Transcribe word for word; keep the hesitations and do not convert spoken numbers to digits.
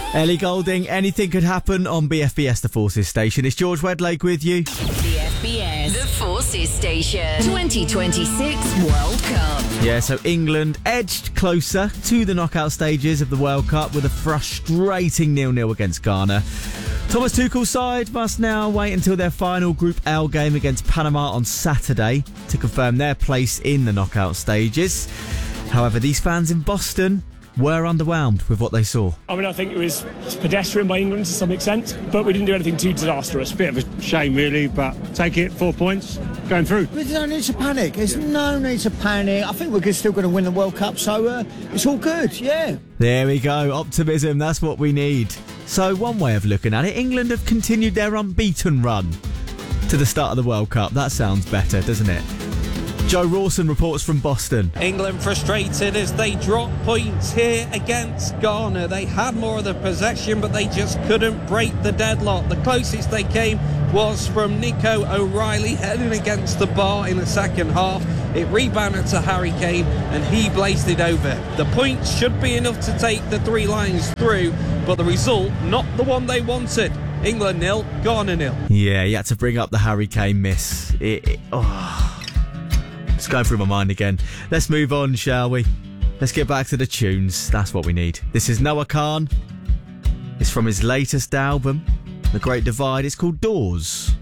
Ellie Goulding, anything could happen on B F B S, the Forces Station. It's George Wedlake with you. B F B S, the Forces Station. twenty twenty-six World Cup. Yeah, so England edged closer to the knockout stages of the World Cup with a frustrating nil nil against Ghana. Thomas Tuchel's side must now wait until their final Group L game against Panama on Saturday to confirm their place in the knockout stages. However, these fans in Boston were underwhelmed with what they saw. I mean, I think it was pedestrian by England to some extent, but we didn't do anything too disastrous. Bit of a shame, really, but take it, four points, going through. There's no need to panic. There's no need to panic. I think we're still going to win the World Cup, so uh, it's all good, yeah. There we go, optimism, that's what we need. So one way of looking at it, England have continued their unbeaten run to the start of the World Cup. That sounds better, doesn't it? Joe Rawson reports from Boston. England frustrated as they drop points here against Ghana. They had more of the possession, but they just couldn't break the deadlock. The closest they came was from Nico O'Reilly heading against the bar in the second half. It rebounded to Harry Kane and he blazed it over. The points should be enough to take the three Lions through, but the result, not the one they wanted. England nil, Ghana nil. Yeah, you had to bring up the Harry Kane miss. It, it, oh. It's going through my mind again. Let's move on, shall we? Let's get back to the tunes. That's what we need. This is Noah Khan. It's from his latest album, The Great Divide. It's called Doors.